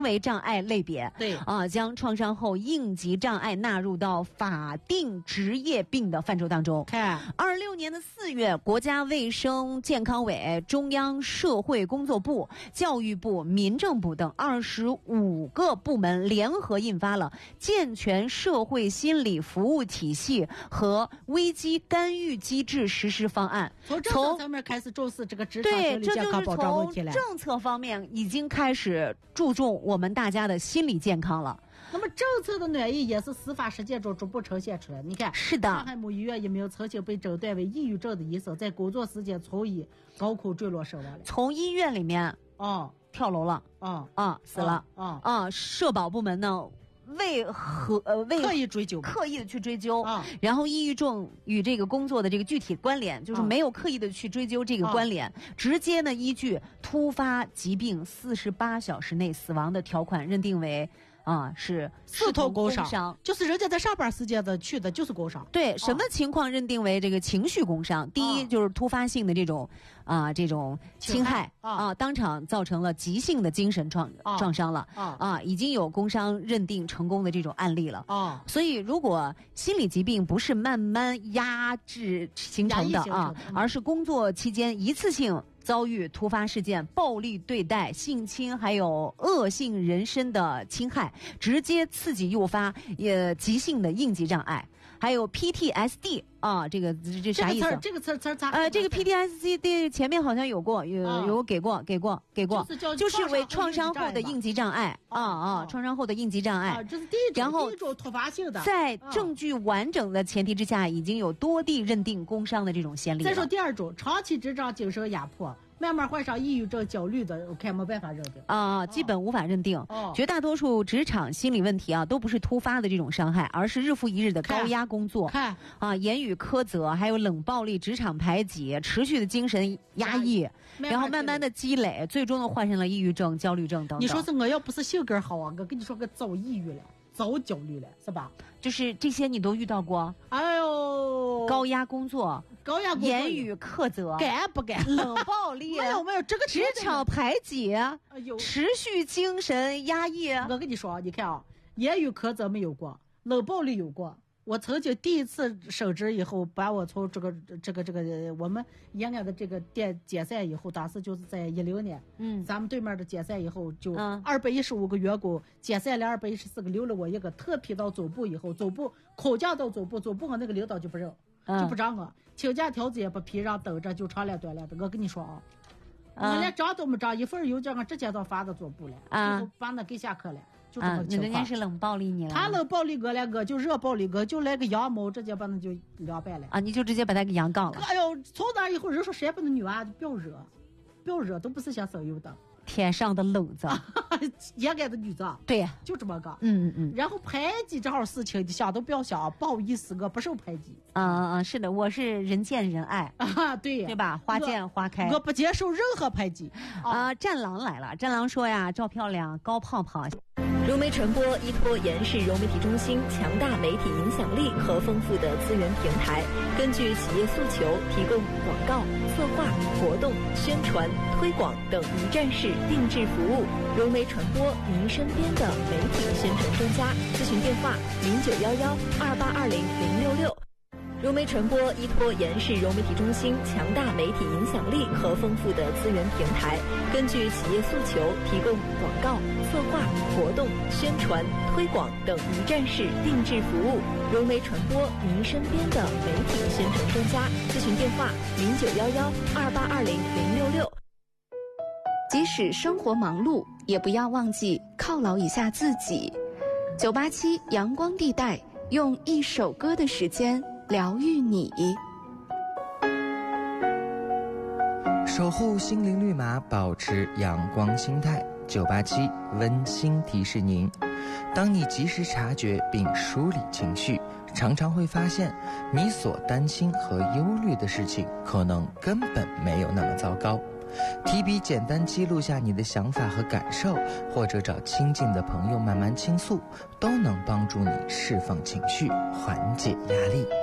为障碍类别， 对将创伤后应急障碍纳入到法定职业病的范畴当中。 看 26年的4月，国家卫生健康委、中央社会工作部、教育部、民政部等25个部门联合印发了《健全社会心理服务体系和危机干预机制实施方案》。 从政策层面开始重视这个职场心理健康保障问题了。 对，这就是从政策方面已经开始注重我们大家的心理健康了。 那么政策的暖意也是司法实践中逐步呈现出来。你看， 是的， 上海某医院一名曾经被诊断为抑郁症的医生，在工作时间从医高空坠落身亡了。 从医院里面跳楼了，死了，社保部门呢为刻意追究， 刻意的去追究，然后抑郁症与这个工作的这个具体关联，就是没有刻意的去追究这个关联，直接呢依据突发疾病48小时内死亡的条款认定为是四头工伤，就是人家在上班时间的去的就是工伤。 对，什么情况认定为这个情绪工伤？第一就是突发性的这种侵害当场造成了急性的精神创伤了已经有工伤认定成功的这种案例了所以如果心理疾病不是慢慢压制形成的而是工作期间一次性遭遇突发事件、暴力对待、性侵，还有恶性人身的侵害，直接刺激诱发急性的应急障碍，还有 PTSD 这啥意思？ 这个词这个 PTSD 前面好像有给过，就是为创伤后的应急障碍创伤后的应急障碍， 这是第一种突发性的， 在证据完整的前提之下，已经有多地认定工伤的这种先例了。 再说第二种，长期执掌精神压迫，慢慢患上抑郁症、焦虑的，我看没办法认定基本无法认定。绝大多数职场心理问题都不是突发的这种伤害，而是日复一日的高压工作，言语苛责，还有冷暴力、职场排挤，持续的精神压抑，然后慢慢的积累，最终的患上了抑郁症、焦虑症等等。 你说是我要不是性格好我跟你说个早抑郁了。早焦虑了是吧？ 就是这些你都遇到过？ 哎呦， 高压工作，言语苛责， 敢不敢？ 冷暴力， 没有这个职场排挤，持续精神压抑。 我跟你说，你看言语苛责没有过，冷暴力有过。我曾经第一次升职以后，把我从这个我们延安的这个店解散以后，当时就是在10年，咱们对面的解散以后，就215个员工解散了214个，留了我一个，特批到总部以后，总部空降到总部我那个领导就不认，就不让我请假条子也不批，让等着就长脸短脸的。我跟你说我连章都没章，一份邮件我直接就发到总部了，然后把那给下课了。就这么情况， 人家是冷暴力你了， 他冷暴力我就热暴力我就来个羊毛，直接把那就凉拌了你就直接把他给羊杠了。 哎呦，从那以后人说谁不能女娃就不要惹，都不是想省油的。 天上的冷子， 延安的女子， 对， 就这么个， 然后排挤这号事情，你想都不要想，不好意思，我不受排挤。 是的，我是人见人爱对吧？花见花开， 我不接受任何排挤。 战狼来了，战狼说呀，赵漂亮，高胖胖。 融媒传播依托延世融媒体中心强大媒体影响力和丰富的资源平台，根据企业诉求提供广告、策划、活动、宣传、推广等一站式定制服务。融媒传播，您身边的媒体宣传专家。咨询电话0911282006。融媒传播依托延世融媒体中心强大媒体影响力和丰富的资源平台，根据企业诉求提供广告、策划、活动、宣传、推广等一站式定制服务。融媒传播，您身边的媒体宣传专家。咨询电话0911282006。 即使生活忙碌，也不要忘记犒劳一下自己。987阳光地带，用一首歌的时间疗愈你， 守护心灵绿码，保持阳光心态。987温馨提示您，当你及时察觉并梳理情绪，常常会发现你所担心和忧虑的事情可能根本没有那么糟糕。提笔简单记录下你的想法和感受，或者找亲近的朋友慢慢倾诉，都能帮助你释放情绪，缓解压力。